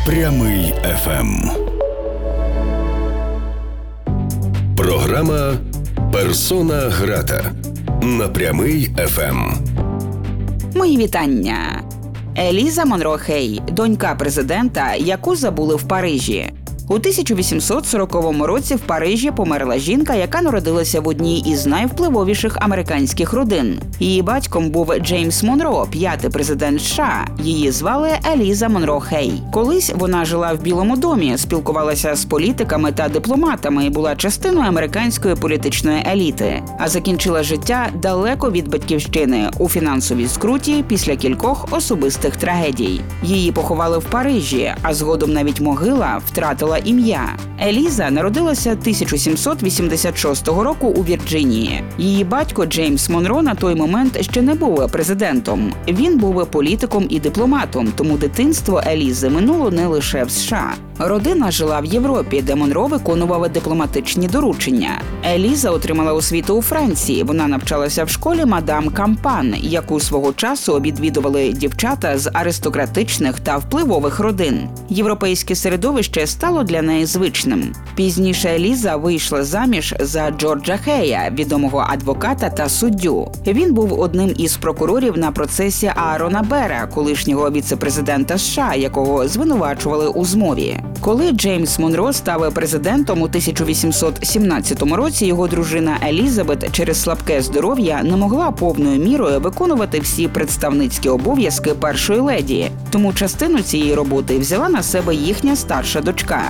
Прямий ФМ. Програма «Персона грата» на Прямий ФМ. Мої вітання. Еліза Монро Хей, донька президента, яку забули в Парижі. У 1840 році в Парижі померла жінка, яка народилася в одній із найвпливовіших американських родин. Її батьком був Джеймс Монро, п'ятий президент США. Її звали Еліза Монро Хей. Колись вона жила в Білому домі, спілкувалася з політиками та дипломатами і була частиною американської політичної еліти. А закінчила життя далеко від батьківщини, у фінансовій скруті після кількох особистих трагедій. Її поховали в Парижі, а згодом навіть могила втратила ім'я. Еліза народилася 1786 року у Вірджинії. Її батько Джеймс Монро на той момент ще не був президентом. Він був політиком і дипломатом, тому дитинство Елізи минуло не лише в США. Родина жила в Європі, де Монро виконував дипломатичні доручення. Еліза отримала освіту у Франції. Вона навчалася в школі мадам Кампан, яку свого часу відвідували дівчата з аристократичних та впливових родин. Європейське середовище стало для неї звичним. Пізніше Еліза вийшла заміж за Джорджа Хея, відомого адвоката та суддю. Він був одним із прокурорів на процесі Аарона Бера, колишнього віце-президента США, якого звинувачували у змові. Коли Джеймс Монро став президентом у 1817 році, його дружина Елізабет через слабке здоров'я не могла повною мірою виконувати всі представницькі обов'язки першої леді. Тому частину цієї роботи взяла на себе їхня старша дочка.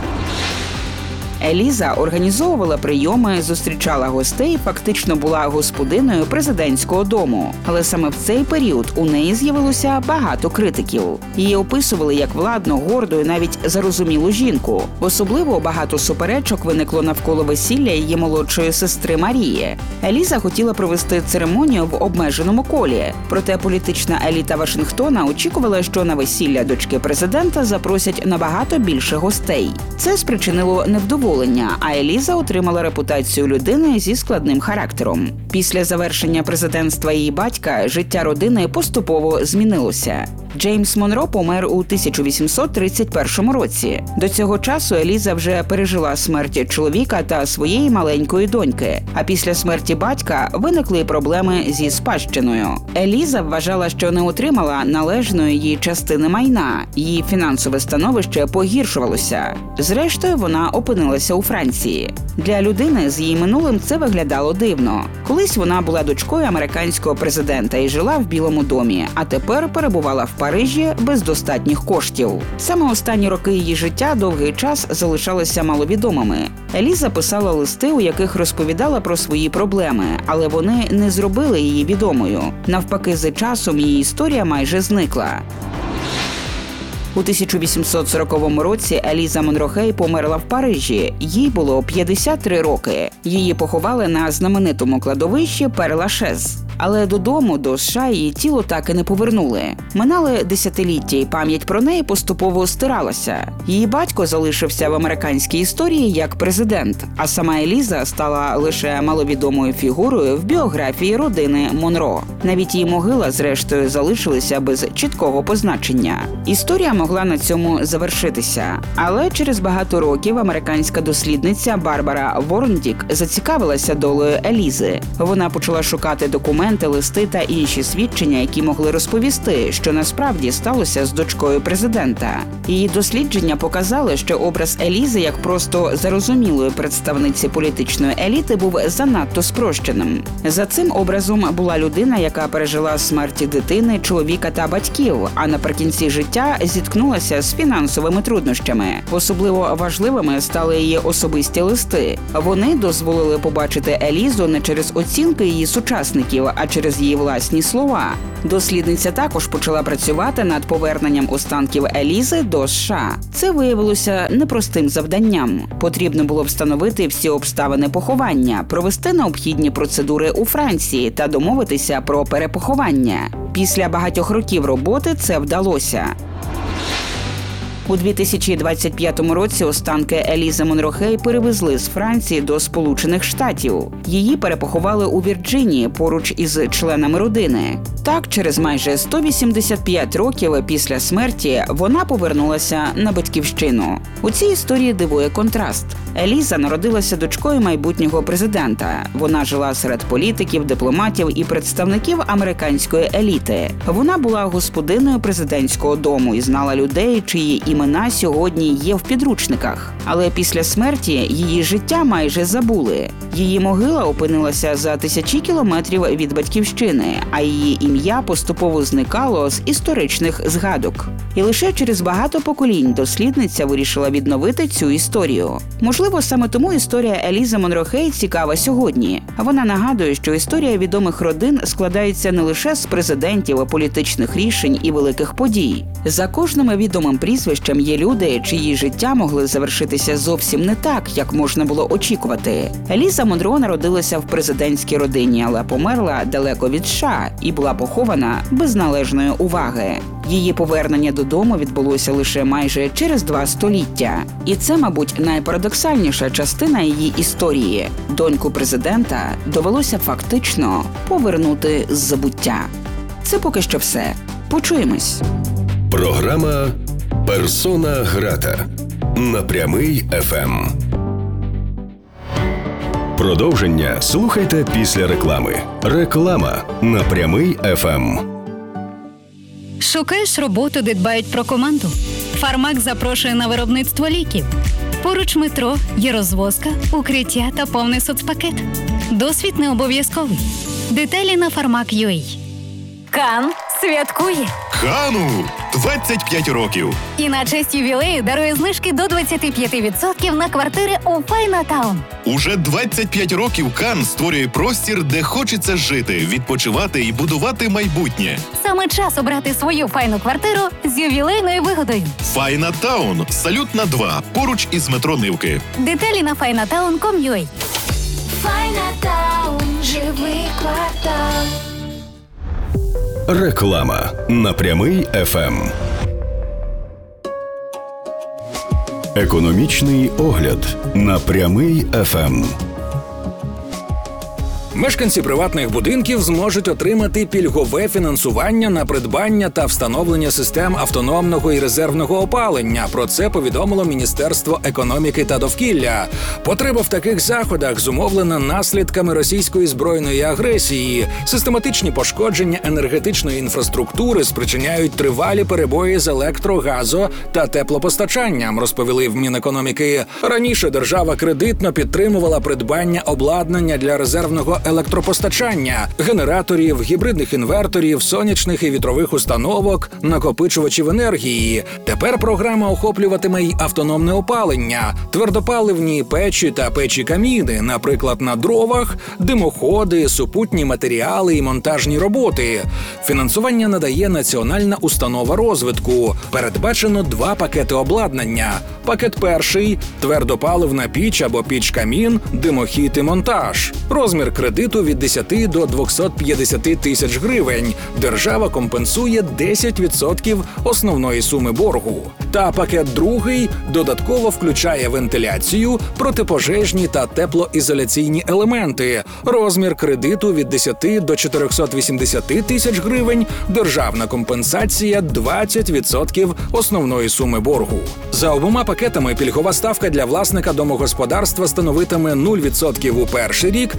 Еліза організовувала прийоми, зустрічала гостей, фактично була господиною президентського дому. Але саме в цей період у неї з'явилося багато критиків. Її описували як владну, горду і навіть зарозумілу жінку. Особливо багато суперечок виникло навколо весілля її молодшої сестри Марії. Еліза хотіла провести церемонію в обмеженому колі. Проте політична еліта Вашингтона очікувала, що на весілля дочки президента запросять набагато більше гостей. Це спричинило невдоволення. А Еліза отримала репутацію людини зі складним характером. Після завершення президентства її батька життя родини поступово змінилося. Джеймс Монро помер у 1831 році. До цього часу Еліза вже пережила смерть чоловіка та своєї маленької доньки. А після смерті батька виникли проблеми зі спадщиною. Еліза вважала, що не отримала належної їй частини майна. Її фінансове становище погіршувалося. Зрештою, вона опинилася у Франції. Для людини з її минулим це виглядало дивно. Колись вона була дочкою американського президента і жила в Білому домі, а тепер перебувала в Парижі без достатніх коштів. Саме останні роки її життя довгий час залишалися маловідомими. Еліза писала листи, у яких розповідала про свої проблеми, але вони не зробили її відомою. Навпаки, з часом її історія майже зникла. У 1840 році Еліза Монро Хей померла в Парижі. Їй було 53 роки. Її поховали на знаменитому кладовищі Пер-Лашез. Але додому, до США, її тіло так і не повернули. Минали десятиліття, і пам'ять про неї поступово стиралася. Її батько залишився в американській історії як президент, а сама Еліза стала лише маловідомою фігурою в біографії родини Монро. Навіть її могила, зрештою, залишилася без чіткого позначення. Історія могла на цьому завершитися. Але через багато років американська дослідниця Барбара Ворндік зацікавилася долею Елізи. Вона почала шукати документи, листи та інші свідчення, які могли розповісти, що насправді сталося з дочкою президента. Її дослідження показали, що образ Елізи як просто зарозумілої представниці політичної еліти був занадто спрощеним. За цим образом була людина, яка пережила смерті дитини, чоловіка та батьків, а наприкінці життя зіткнулася з фінансовими труднощами. Особливо важливими стали її особисті листи. Вони дозволили побачити Елізу не через оцінки її сучасників, а через її власні слова. Дослідниця також почала працювати над поверненням останків Елізи до США. Це виявилося непростим завданням. Потрібно було встановити всі обставини поховання, провести необхідні процедури у Франції та домовитися про перепоховання. Після багатьох років роботи це вдалося. У 2025 році останки Елізи Монрохей перевезли з Франції до Сполучених Штатів. Її перепоховали у Вірджинії поруч із членами родини. Так, через майже 185 років після смерті вона повернулася на батьківщину. У цій історії дивує контраст. Еліза народилася дочкою майбутнього президента. Вона жила серед політиків, дипломатів і представників американської еліти. Вона була господиною президентського дому і знала людей, чиї імена сьогодні є в підручниках. Але після смерті її життя майже забули. Її могила опинилася за тисячі кілометрів від батьківщини, а її ім'я поступово зникало з історичних згадок. І лише через багато поколінь дослідниця вирішила відновити цю історію. Можливо, саме тому історія Елізи Монрохей цікава сьогодні. Вона нагадує, що історія відомих родин складається не лише з президентів, політичних рішень і великих подій. За кожним відомим прізвищем є люди, чиї життя могли завершитися зовсім не так, як можна було очікувати. Еліза Монро народилася в президентській родині, але померла далеко від США і була похована без належної уваги. Її повернення додому відбулося лише майже через 2 століття. І це, мабуть, найпарадоксальніша частина її історії. Доньку президента довелося фактично повернути з забуття. Це поки що все. Почуємось. Програма «Персона грата» на Прямий ФМ. Продовження слухайте після реклами. Реклама на Прямий ФМ. Шукаєш роботу, де дбають про команду? Фармак запрошує на виробництво ліків. Поруч метро є розвозка, укриття та повний соцпакет. Досвід не обов'язковий. Деталі на Farmak.ua. Кан святкує. Кану 25 років. І на честь ювілею дарує знижки до 25% на квартири у Файнатаун. Уже 25 років Кан створює простір, де хочеться жити, відпочивати і будувати майбутнє. Саме час обрати свою файну квартиру з ювілейною вигодою. Файна Таун. Салютна 2. Поруч із метро Нивки. Деталі на Файнатаун.com.ua. Файнатаун. Живий квартал. Реклама на Прямий ФМ. Економічний огляд на Прямий ФМ. Мешканці приватних будинків зможуть отримати пільгове фінансування на придбання та встановлення систем автономного і резервного опалення. Про це повідомило Міністерство економіки та довкілля. Потреба в таких заходах зумовлена наслідками російської збройної агресії. Систематичні пошкодження енергетичної інфраструктури спричиняють тривалі перебої з електро-, газо- та теплопостачанням, розповіли в Мінекономіки. Раніше держава кредитно підтримувала придбання обладнання для резервного електропостачання, генераторів, гібридних інверторів, сонячних і вітрових установок, накопичувачів енергії. Тепер програма охоплюватиме й автономне опалення, твердопаливні печі та печі-каміни, наприклад, на дровах, димоходи, супутні матеріали і монтажні роботи. Фінансування надає Національна установа розвитку. Передбачено 2 пакети обладнання. Пакет перший – твердопаливна піч або піч-камін, димохід і монтаж. Розмір кредиту від 10 до 250 тисяч гривень. Держава компенсує 10% основної суми боргу. Та пакет другий додатково включає вентиляцію, протипожежні та теплоізоляційні елементи. Розмір кредиту від 10 до 480 тисяч гривень. Державна компенсація 20% основної суми боргу. За обома пакетами пільгова ставка для власника домогосподарства становитиме 0% у перший рік,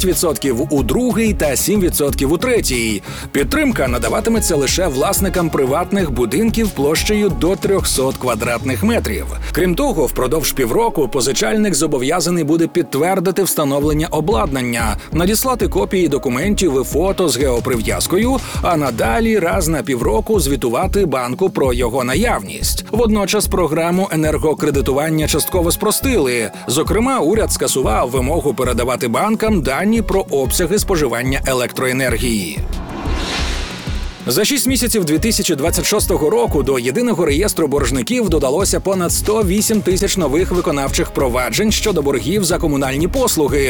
5% у другий та 7% у третій. Підтримка надаватиметься лише власникам приватних будинків площею до 300 квадратних метрів. Крім того, впродовж півроку позичальник зобов'язаний буде підтвердити встановлення обладнання, надіслати копії документів і фото з геоприв'язкою, а надалі раз на півроку звітувати банку про його наявність. Водночас програму енергокредитування частково спростили. Зокрема, уряд скасував вимогу передавати банкам дані про обсяги споживання електроенергії. За 6 місяців 2026 року до єдиного реєстру боржників додалося понад 108 тисяч нових виконавчих проваджень щодо боргів за комунальні послуги.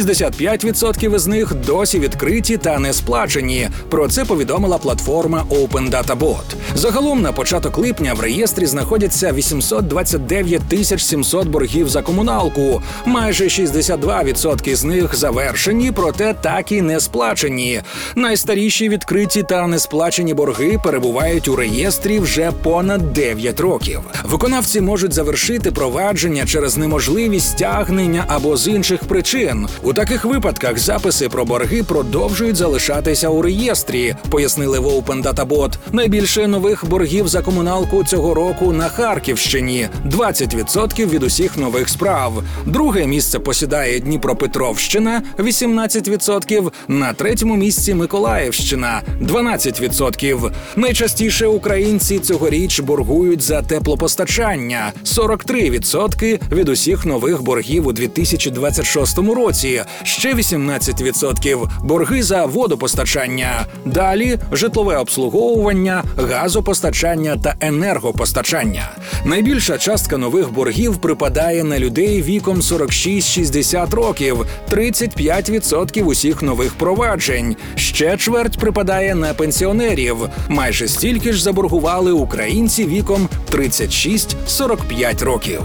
65% із них досі відкриті та не сплачені. Про це повідомила платформа Open Data Bot. Загалом на початок липня в реєстрі знаходяться 829 700 боргів за комуналку. Майже 62% з них завершені, проте так і не сплачені. Найстаріші відкриті та не сплачені борги перебувають у реєстрі вже понад 9 років. Виконавці можуть завершити провадження через неможливість стягнення або з інших причин. У таких випадках записи про борги продовжують залишатися у реєстрі, пояснили в Open Data Bot. Найбільше нових боргів за комуналку цього року на Харківщині – 20% від усіх нових справ. Друге місце посідає Дніпропетровщина – 18%, на третьому місці Миколаївщина – 12%. Найчастіше українці цьогоріч боргують за теплопостачання – 43% від усіх нових боргів у 2026 році, ще 18% – борги за водопостачання. Далі – житлове обслуговування, газопостачання та енергопостачання. Найбільша частка нових боргів припадає на людей віком 46-60 років – 35% усіх нових проваджень. Ще чверть припадає на пенсіонерів. Майже стільки ж заборгували українці віком 36-45 років.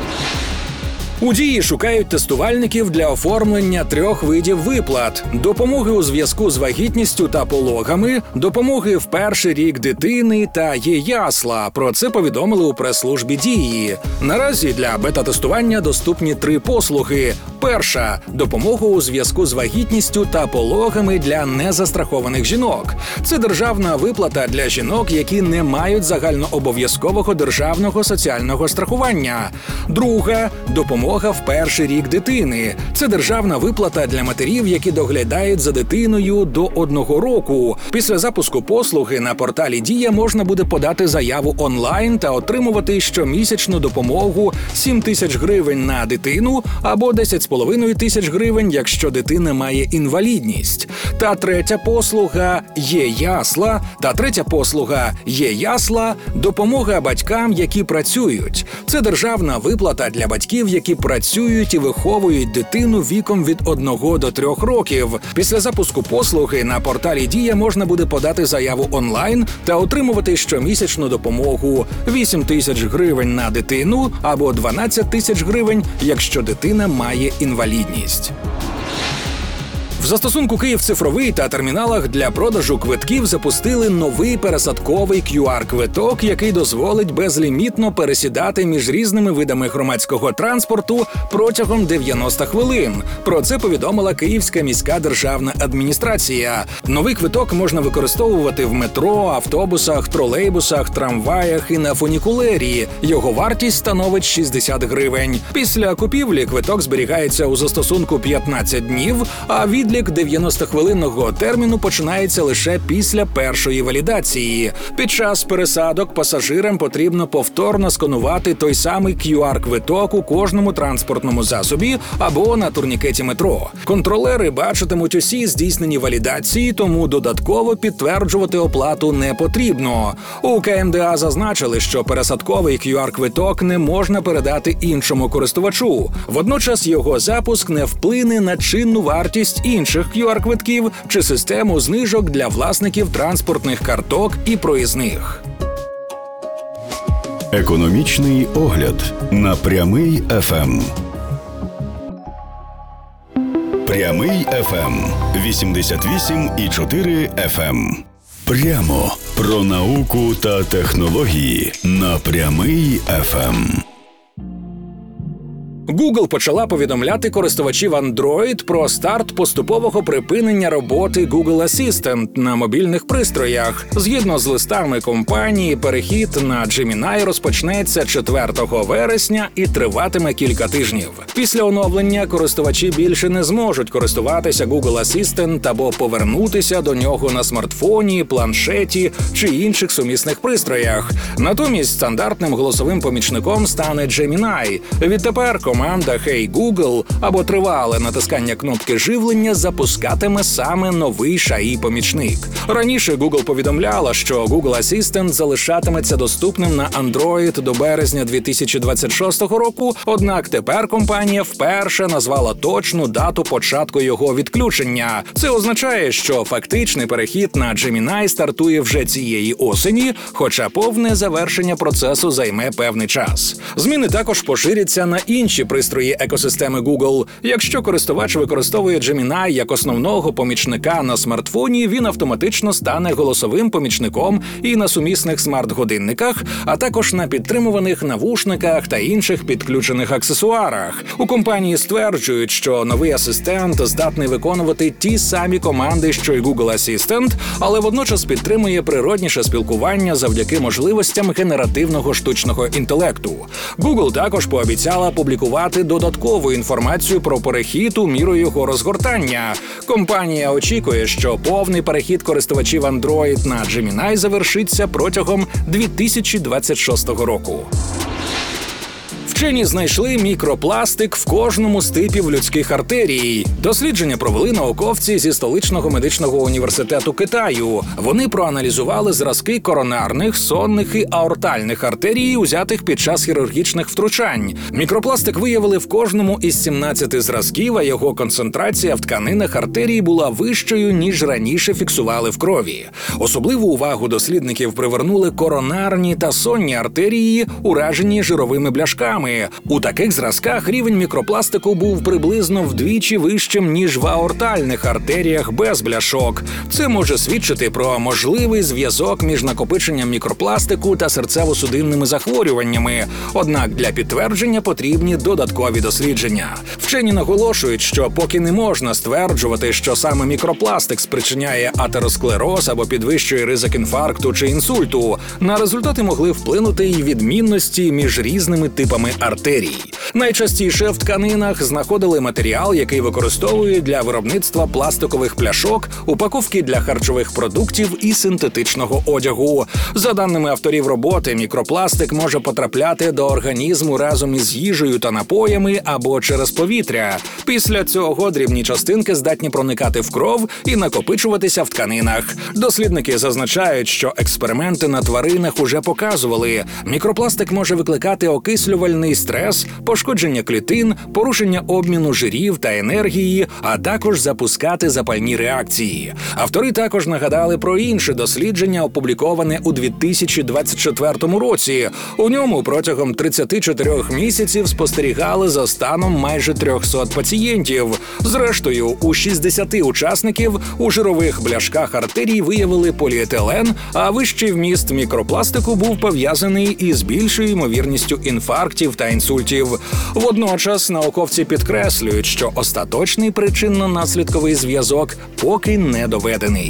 У Дії шукають тестувальників для оформлення 3 видів виплат: допомоги у зв'язку з вагітністю та пологами, допомоги в перший рік дитини та ЄЯСЛА. Про це повідомили у прес-службі Дії. Наразі для бета-тестування доступні 3 послуги. Перша – допомога у зв'язку з вагітністю та пологами для незастрахованих жінок. Це державна виплата для жінок, які не мають загальнообов'язкового державного соціального страхування. Друга – допомога в перший рік дитини. Це державна виплата для матерів, які доглядають за дитиною до 1 року. Після запуску послуги на порталі Дія можна буде подати заяву онлайн та отримувати щомісячну допомогу 7 тисяч гривень на дитину або 10,5 тисяч гривень, якщо дитина має інвалідність. Та третя послуга ЄЯСЛА – допомога батькам, які працюють. Це державна виплата для батьків, які працюють і виховують дитину віком від 1 до 3 років. Після запуску послуги на порталі Дія можна буде подати заяву онлайн та отримувати щомісячну допомогу 8 тисяч гривень на дитину або 12 тисяч гривень, якщо дитина має інвалідність. В застосунку «Київ цифровий» та терміналах для продажу квитків запустили новий пересадковий QR-квиток, який дозволить безлімітно пересідати між різними видами громадського транспорту протягом 90 хвилин. Про це повідомила Київська міська державна адміністрація. Новий квиток можна використовувати в метро, автобусах, тролейбусах, трамваях і на фунікулері. Його вартість становить 60 гривень. Після купівлі квиток зберігається у застосунку 15 днів, а відлік 90-хвилинного терміну починається лише після першої валідації. Під час пересадок пасажирам потрібно повторно сканувати той самий QR-квиток у кожному транспортному засобі або на турнікеті метро. Контролери бачитимуть усі здійснені валідації, тому додатково підтверджувати оплату не потрібно. У КМДА зазначили, що пересадковий QR-квиток не можна передати іншому користувачу. Водночас його запуск не вплине на чинну вартість інших QR-квитків чи систему знижок для власників транспортних карток і проїзних. Економічний огляд на Прямий ФМ. Прямий ФМ 88,4 FM. Прямо про науку та технології на Прямий ФМ. Google почала повідомляти користувачів Android про старт поступового припинення роботи Google Assistant на мобільних пристроях. Згідно з листами компанії, перехід на Gemini розпочнеться 4 вересня і триватиме кілька тижнів. Після оновлення користувачі більше не зможуть користуватися Google Assistant або повернутися до нього на смартфоні, планшеті чи інших сумісних пристроях. Натомість стандартним голосовим помічником стане Gemini. Відтепер команда «Hey Google» або тривале натискання кнопки живлення запускатиме саме новий ШАІ-помічник. Раніше Google повідомляла, що Google Assistant залишатиметься доступним на Android до березня 2026 року, однак тепер компанія вперше назвала точну дату початку його відключення. Це означає, що фактичний перехід на Gemini стартує вже цієї осені, хоча повне завершення процесу займе певний час. Зміни також поширяться на інші пристрої екосистеми Google. Якщо користувач використовує Gemini як основного помічника на смартфоні, він автоматично стане голосовим помічником і на сумісних смарт-годинниках, а також на підтримуваних навушниках та інших підключених аксесуарах. У компанії стверджують, що новий асистент здатний виконувати ті самі команди, що й Google Assistant, але водночас підтримує природніше спілкування завдяки можливостям генеративного штучного інтелекту. Google також пообіцяла публікувати додаткову інформацію про перехід у міру його розгортання. Компанія очікує, що повний перехід користувачів Android на Gemini завершиться протягом 2026 року. Вчені знайшли мікропластик в кожному з типів людських артерій. Дослідження провели науковці зі столичного медичного університету Китаю. Вони проаналізували зразки коронарних, сонних і аортальних артерій, узятих під час хірургічних втручань. Мікропластик виявили в кожному із 17 зразків, а його концентрація в тканинах артерій була вищою, ніж раніше фіксували в крові. Особливу увагу дослідників привернули коронарні та сонні артерії, уражені жировими бляшками. У таких зразках рівень мікропластику був приблизно вдвічі вищим, ніж в аортальних артеріях без бляшок. Це може свідчити про можливий зв'язок між накопиченням мікропластику та серцево-судинними захворюваннями. Однак для підтвердження потрібні додаткові дослідження. Вчені наголошують, що поки не можна стверджувати, що саме мікропластик спричиняє атеросклероз або підвищує ризик інфаркту чи інсульту, на результати могли вплинути й відмінності між різними типами артерій. Найчастіше в тканинах знаходили матеріал, який використовують для виробництва пластикових пляшок, упаковки для харчових продуктів і синтетичного одягу. За даними авторів роботи, мікропластик може потрапляти до організму разом із їжею та напоями або через повітря. Після цього дрібні частинки здатні проникати в кров і накопичуватися в тканинах. Дослідники зазначають, що експерименти на тваринах уже показували, мікропластик може викликати окислювальний стрес, пошкодження клітин, порушення обміну жирів та енергії, а також запускати запальні реакції. Автори також нагадали про інше дослідження, опубліковане у 2024 році. У ньому протягом 34 місяців спостерігали за станом майже 300 пацієнтів. Зрештою, у 60 учасників у жирових бляшках артерій виявили поліетилен, а вищий вміст мікропластику був пов'язаний із більшою ймовірністю інфарктів та інсультів. Водночас науковці підкреслюють, що остаточний причинно-наслідковий зв'язок поки не доведений.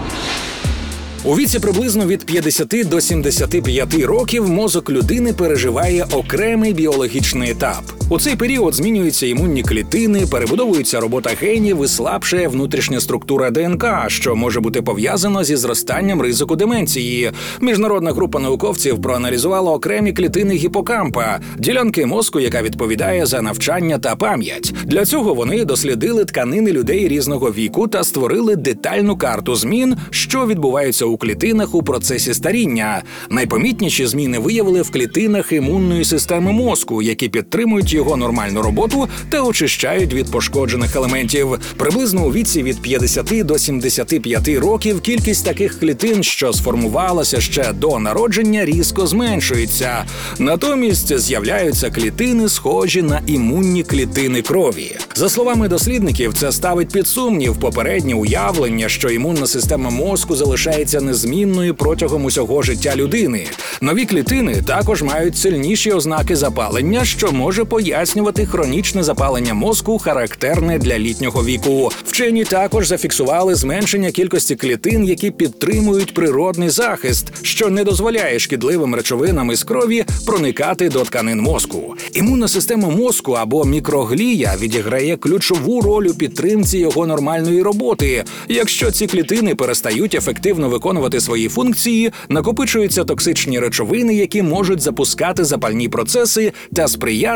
У віці приблизно від 50 до 75 років мозок людини переживає окремий біологічний етап. У цей період змінюються імунні клітини, перебудовується робота генів і слабшає внутрішня структура ДНК, що може бути пов'язано зі зростанням ризику деменції. Міжнародна група науковців проаналізувала окремі клітини гіпокампа, ділянки мозку, яка відповідає за навчання та пам'ять. Для цього вони дослідили тканини людей різного віку та створили детальну карту змін, що відбуваються у клітинах у процесі старіння. Найпомітніші зміни виявили в клітинах імунної системи мозку, які підтримують його нормальну роботу та очищають від пошкоджених елементів. Приблизно у віці від 50 до 75 років кількість таких клітин, що сформувалася ще до народження, різко зменшується. Натомість з'являються клітини, схожі на імунні клітини крові. За словами дослідників, це ставить під сумнів попереднє уявлення, що імунна система мозку залишається незмінною протягом усього життя людини. Нові клітини також мають сильніші ознаки запалення, що може пояснювати хронічне запалення мозку, характерне для літнього віку. Вчені також зафіксували зменшення кількості клітин, які підтримують природний захист, що не дозволяє шкідливим речовинам із крові проникати до тканин мозку. Імунна система мозку або мікроглія відіграє ключову роль у підтримці його нормальної роботи. Якщо ці клітини перестають ефективно виконувати свої функції, накопичуються токсичні речовини, які можуть запускати запальні процеси та сприяти розвитку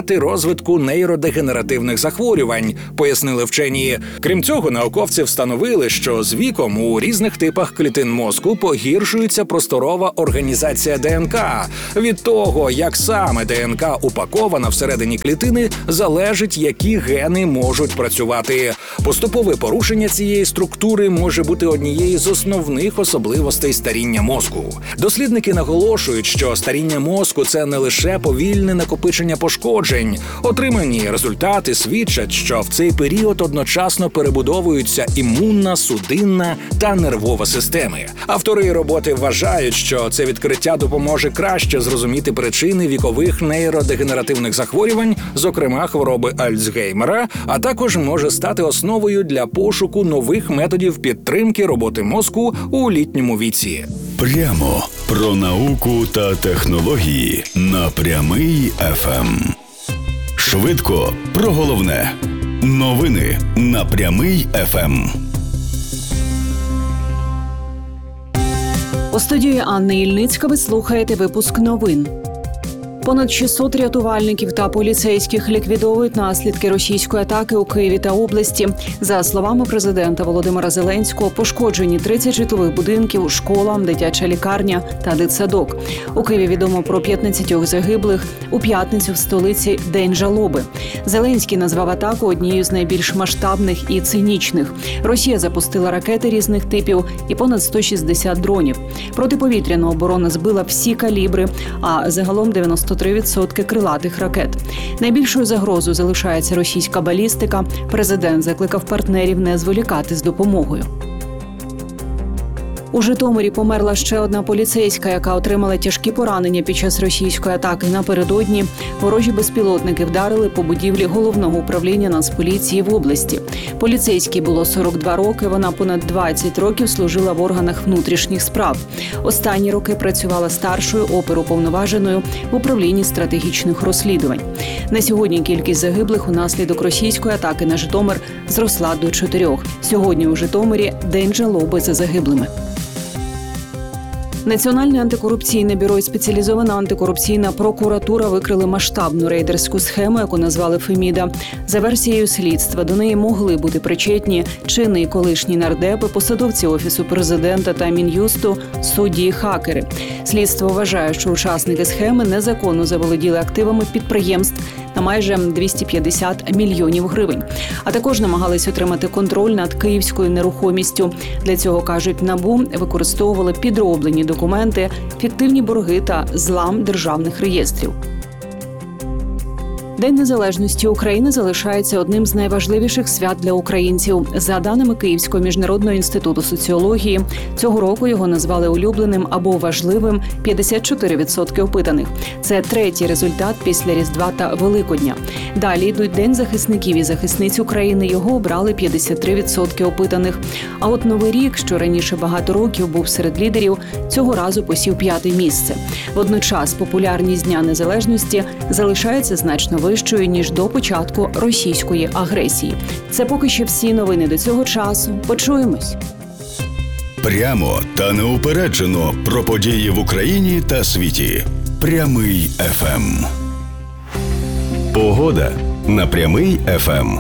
розвитку нейродегенеративних захворювань, пояснили вчені. Крім цього, науковці встановили, що з віком у різних типах клітин мозку погіршується просторова організація ДНК. Від того, як саме ДНК упакована всередині клітини, залежить, які гени можуть працювати. Поступове порушення цієї структури може бути однією з основних особливостей старіння мозку. Дослідники наголошують, що старіння мозку – це не лише повільне накопичення пошкоджень. Отримані результати свідчать, що в цей період одночасно перебудовуються імунна, судинна та нервова системи. Автори роботи вважають, що це відкриття допоможе краще зрозуміти причини вікових нейродегенеративних захворювань, зокрема хвороби Альцгеймера, а також може стати основою для пошуку нових методів підтримки роботи мозку у літньому віці. Прямо про науку та технології на Прямий ФМ. Швидко про головне. Новини на Прямий ФМ. У студії Анни Ільницька ви слухаєте випуск новин. Понад 600 рятувальників та поліцейських ліквідовують наслідки російської атаки у Києві та області. За словами президента Володимира Зеленського, пошкоджені 30 житлових будинків, школа, дитяча лікарня та дитсадок. У Києві відомо про 15 загиблих. У п'ятницю в столиці – День жалоби. Зеленський назвав атаку однією з найбільш масштабних і цинічних. Росія запустила ракети різних типів і понад 160 дронів. Протиповітряна оборона збила всі калібри, а загалом 93% крилатих ракет. Найбільшою загрозою залишається російська балістика. Президент закликав партнерів не зволікати з допомогою. У Житомирі померла ще одна поліцейська, яка отримала тяжкі поранення під час російської атаки. Напередодні ворожі безпілотники вдарили по будівлі головного управління Нацполіції в області. Поліцейській було 42 роки, вона понад 20 років служила в органах внутрішніх справ. Останні роки працювала старшою оперуповноваженою в управлінні стратегічних розслідувань. На сьогодні кількість загиблих унаслідок російської атаки на Житомир зросла до 4. Сьогодні у Житомирі – День жалоби за загиблими. Національне антикорупційне бюро і спеціалізована антикорупційна прокуратура викрили масштабну рейдерську схему, яку назвали «Феміда». За версією слідства, до неї могли бути причетні чинний і колишній нардепи, посадовці Офісу президента та Мін'юсту, судді і хакери. Слідство вважає, що учасники схеми незаконно заволоділи активами підприємств на майже 250 мільйонів гривень. А також намагались отримати контроль над київською нерухомістю. Для цього, кажуть, НАБУ використовували підроблені документи, фіктивні борги та злам державних реєстрів. День незалежності України залишається одним з найважливіших свят для українців. За даними Київського міжнародного інституту соціології, цього року його назвали улюбленим або важливим 54% опитаних. Це третій результат після Різдва та Великодня. Далі йдуть День захисників і захисниць України. Його обрали 53% опитаних. А от Новий рік, що раніше багато років був серед лідерів, цього разу посів 5-те місце. Водночас популярність Дня незалежності залишається значно вищою, ніж до початку російської агресії. Це поки що всі новини до цього часу. Почуємось. Прямо та неупереджено про події в Україні та світі. Прямий ФМ. Погода на Прямий ФМ.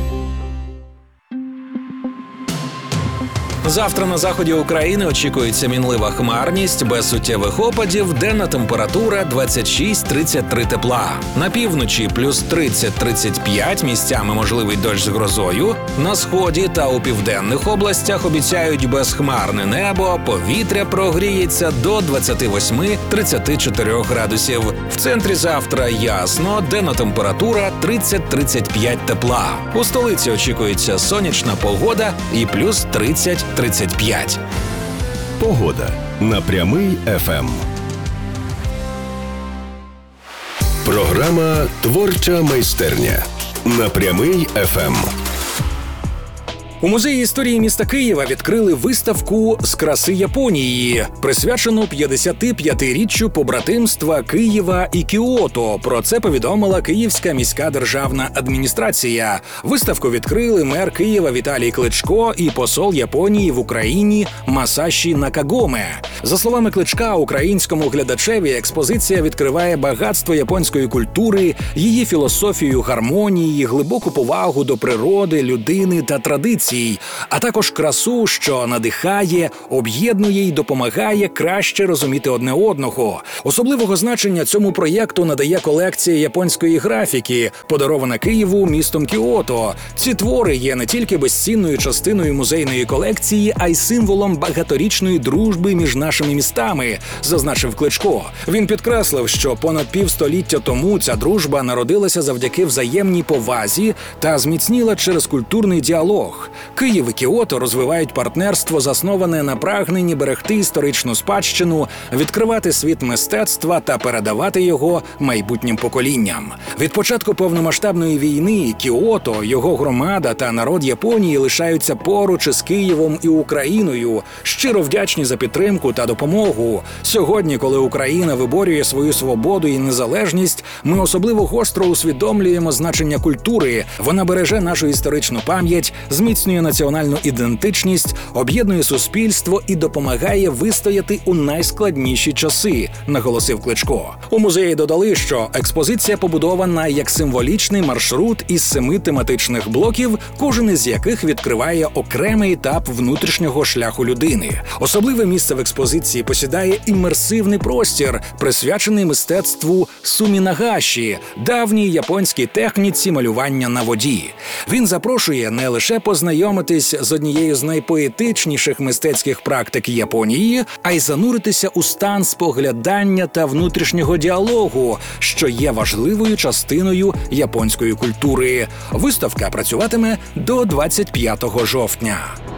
Завтра на заході України очікується мінлива хмарність, без суттєвих опадів, денна температура 26-33 тепла. На півночі плюс 30-35, місцями можливий дощ з грозою. На сході та у південних областях обіцяють безхмарне небо, повітря прогріється до 28-34 градусів. В центрі завтра ясно, денна температура 30-35 тепла. У столиці очікується сонячна погода і плюс 30-35. Погода на Прямий ФМ. Програма «Творча майстерня» на Прямий ФМ. У музеї історії міста Києва відкрили виставку з краси Японії, присвячену 55-річчю побратимства Києва і Кіото. Про це повідомила Київська міська державна адміністрація. Виставку відкрили мер Києва Віталій Кличко і посол Японії в Україні Масаші Накагоме. За словами Кличка, українському глядачеві експозиція відкриває багатство японської культури, її філософію гармонії, глибоку повагу до природи, людини та традицій, а також красу, що надихає, об'єднує й допомагає краще розуміти одне одного. Особливого значення цьому проєкту надає колекція японської графіки, подарована Києву містом Кіото. Ці твори є не тільки безцінною частиною музейної колекції, а й символом багаторічної дружби між нашими містами, зазначив Кличко. Він підкреслив, що понад півстоліття тому ця дружба народилася завдяки взаємній повазі та зміцніла через культурний діалог. Київ і Кіото розвивають партнерство, засноване на прагненні берегти історичну спадщину, відкривати світ мистецтва та передавати його майбутнім поколінням. Від початку повномасштабної війни Кіото, його громада та народ Японії лишаються поруч із Києвом і Україною, щиро вдячні за підтримку та допомогу. Сьогодні, коли Україна виборює свою свободу і незалежність, ми особливо гостро усвідомлюємо значення культури. Вона береже нашу історичну пам'ять, зміцнює національну ідентичність, об'єднує суспільство і допомагає вистояти у найскладніші часи, наголосив Кличко. У музеї додали, що експозиція побудована як символічний маршрут із 7 тематичних блоків, кожен із яких відкриває окремий етап внутрішнього шляху людини. Особливе місце в експозиції посідає імерсивний простір, присвячений мистецтву сумінагаші, давній японській техніці малювання на воді. Він запрошує не лише познайомитись з однією з найпоетичніших мистецьких практик Японії, а й зануритися у стан споглядання та внутрішнього діалогу, що є важливою частиною японської культури. Виставка працюватиме до 25 жовтня.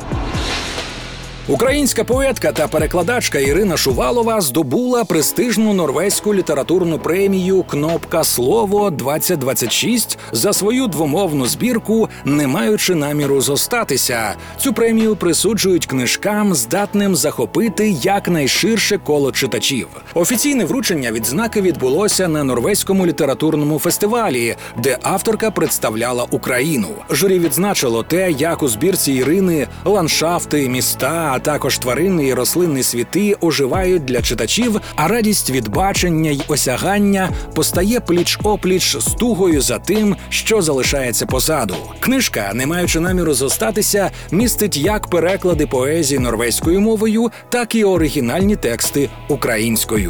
Українська поетка та перекладачка Ірина Шувалова здобула престижну норвезьку літературну премію «Кнопка Слово-2026» за свою двомовну збірку «Не маючи наміру зостатися». Цю премію присуджують книжкам, здатним захопити якнайширше коло читачів. Офіційне вручення відзнаки відбулося на Норвезькому літературному фестивалі, де авторка представляла Україну. Журі відзначило те, як у збірці Ірини ландшафти, міста, а також тваринні і рослинні світи оживають для читачів, а радість від бачення й осягання постає пліч-опліч з тугою за тим, що залишається позаду. Книжка, не маючи наміру зостатися, містить як переклади поезії норвезькою мовою, так і оригінальні тексти українською.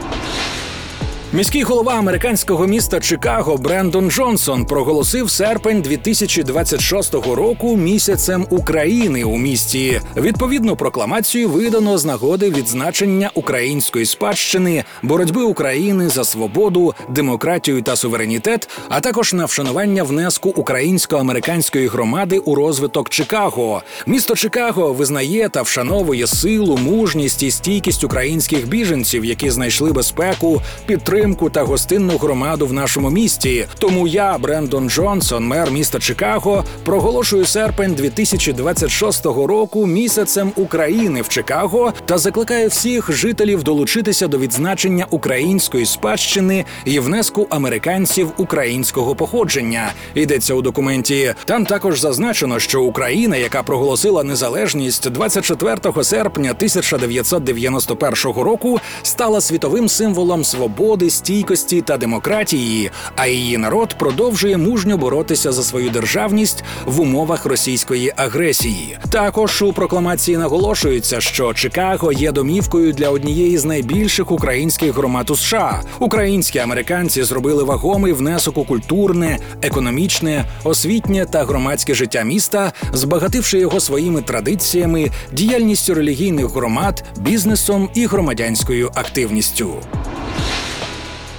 Міський голова американського міста Чикаго Брендон Джонсон проголосив серпень 2026 року місяцем України у місті. Відповідну прокламацію видано з нагоди відзначення української спадщини, боротьби України за свободу, демократію та суверенітет, а також на вшанування внеску українсько-американської громади у розвиток Чикаго. Місто Чикаго визнає та вшановує силу, мужність і стійкість українських біженців, які знайшли безпеку, підтримку та гостинну громаду в нашому місті. Тому я, Брендон Джонсон, мер міста Чикаго, проголошую серпень 2026 року місяцем України в Чикаго та закликаю всіх жителів долучитися до відзначення української спадщини і внеску американців українського походження. Йдеться у документі. Там також зазначено, що Україна, яка проголосила незалежність 24 серпня 1991 року, стала світовим символом свободи, стійкості та демократії, а її народ продовжує мужньо боротися за свою державність в умовах російської агресії. Також у прокламації наголошується, що Чикаго є домівкою для однієї з найбільших українських громад у США. Українські американці зробили вагомий внесок у культурне, економічне, освітнє та громадське життя міста, збагативши його своїми традиціями, діяльністю релігійних громад, бізнесом і громадянською активністю.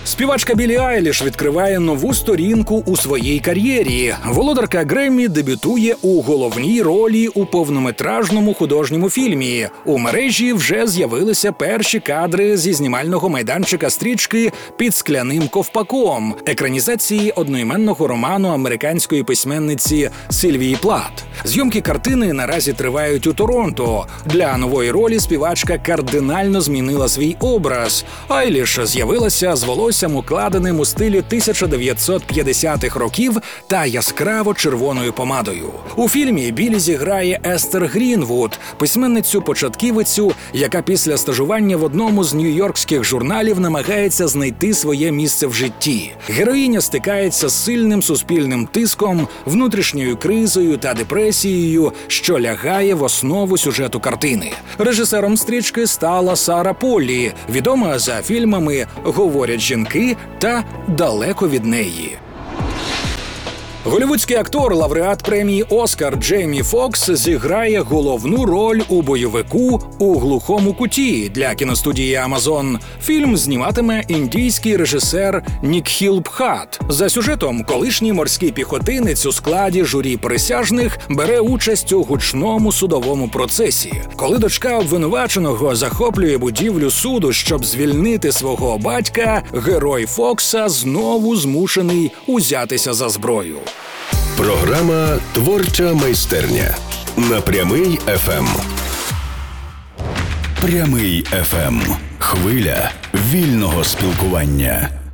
Співачка Біллі Айліш відкриває нову сторінку у своїй кар'єрі. Володарка Греммі дебютує у головній ролі у повнометражному художньому фільмі. У мережі вже з'явилися перші кадри зі знімального майданчика стрічки «Під скляним ковпаком» екранізації одноіменного роману американської письменниці Сильвії Плат. Зйомки картини наразі тривають у Торонто. Для нової ролі співачка кардинально змінила свій образ. Айліш з'явилася з волоссям, укладеним у стилі 1950-х років та яскраво червоною помадою. У фільмі Біллі зіграє Естер Грінвуд, письменницю-початківицю, яка після стажування в одному з нью-йоркських журналів намагається знайти своє місце в житті. Героїня стикається з сильним суспільним тиском, внутрішньою кризою та депресією, що лягає в основу сюжету картини. Режисером стрічки стала Сара Поллі, відома за фільмами «Говорять жінки» та «Далеко від неї». Голлівудський актор, лауреат премії «Оскар» Джеймі Фокс зіграє головну роль у бойовику «У глухому куті» для кіностудії «Амазон». Фільм зніматиме індійський режисер Нікхіл Бхат. За сюжетом, колишній морський піхотинець у складі журі присяжних бере участь у гучному судовому процесі. Коли дочка обвинуваченого захоплює будівлю суду, щоб звільнити свого батька, герой Фокса знову змушений узятися за зброю. Програма «Творча майстерня» на Прямий ФМ. Прямий ФМ. Хвиля вільного спілкування.